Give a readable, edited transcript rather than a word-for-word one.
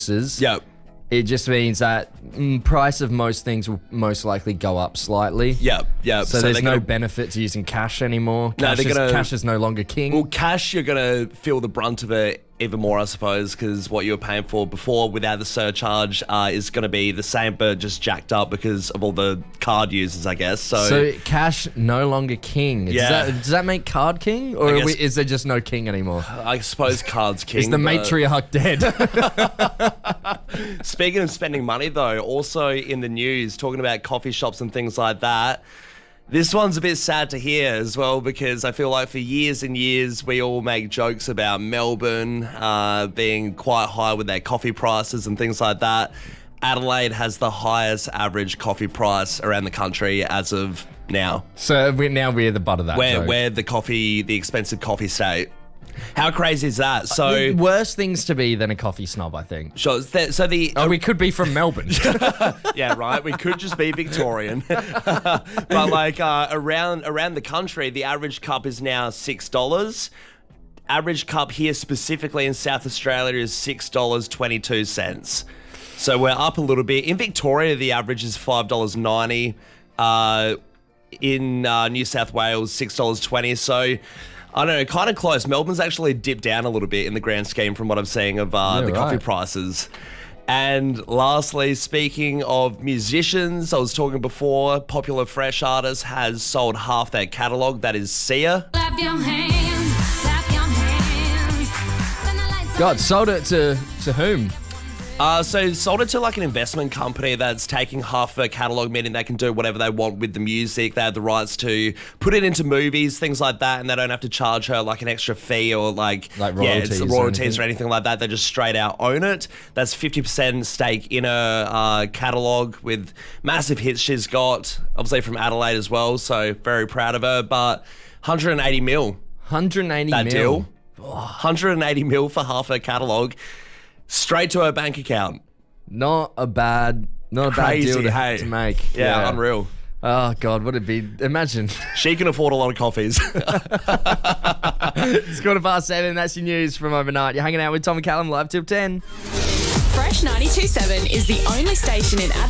Yep. It just means that price of most things will most likely go up slightly. Yep. So there's no benefit to using cash anymore. Cash is no longer king. Well, cash, you're going to feel the brunt of it even more, I suppose, because what you were paying for before without the surcharge is going to be the same, but just jacked up because of all the card users, I guess. So cash no longer king. Yeah. Does that make card king? Or is there just no king anymore? I suppose card's king. Is the matriarch dead? Speaking of spending money, though, also in the news, talking about coffee shops and things like that, this one's a bit sad to hear as well, because I feel like for years and years we all make jokes about Melbourne being quite high with their coffee prices and things like that. Adelaide has the highest average coffee price around the country as of now. So we're the butt of that joke. We're the expensive coffee state. How crazy is that? So worse things to be than a coffee snob, I think. Sure. We could be from Melbourne. Yeah, right. We could just be Victorian. But like around the country, the average cup is now $6. Average cup here specifically in South Australia is $6.22. So we're up a little bit. In Victoria, the average is $5.90. In New South Wales, $6.20. So I don't know, kind of close. Melbourne's actually dipped down a little bit in the grand scheme from what I'm seeing of coffee prices. And lastly, speaking of musicians, I was talking before, Popular Fresh Artist has sold half their catalogue. That is Sia. Clap your hands, clap your hands. God, sold it to whom? So sold it to like an investment company that's taking half their catalogue, meaning they can do whatever they want with the music. They have the rights to put it into movies, things like that, and they don't have to charge her like an extra fee or like royalties or anything like that. They just straight out own it. That's 50% stake in a catalogue with massive hits she's got, obviously from Adelaide as well, so very proud of her. But 180 mil. 180 that mil. Deal. 180 mil for half her catalogue. Straight to her bank account. Not a bad deal to make. Yeah, unreal. Oh, God, what it'd be. Imagine. She can afford a lot of coffees. It's 7:15. That's your news from overnight. You're hanging out with Tom and Callum live till 10. Fresh 92.7 is the only station in Adelaide